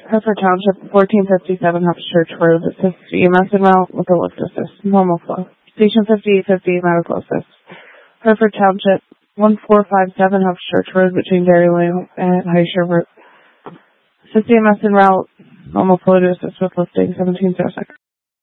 Hereford Township, 1457 Huff Church Road, assist EMS en route with a lift assist, normal flow. Station 5850, medical assist. Hereford Township, 1457 Huff Church Road between Dairy Lane and High Shore Road. Assist EMS en route, normal flow to assist with lifting, 1706.